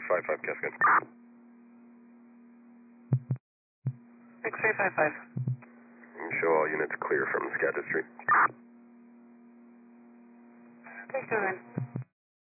6355, Cascade. 6355. Show all units clear from Skagit Street. Take 2 in.